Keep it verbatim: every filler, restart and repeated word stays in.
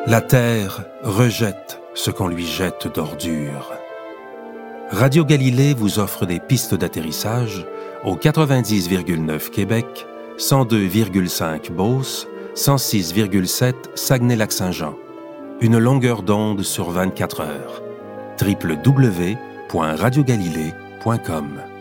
La Terre rejette ce qu'on lui jette d'ordures. Radio Galilée vous offre des pistes d'atterrissage au quatre-vingt-dix virgule neuf Québec, cent deux virgule cinq Beauce, cent six virgule sept Saguenay-Lac-Saint-Jean. Une longueur d'onde sur vingt-quatre heures. w w w point radio galilée point com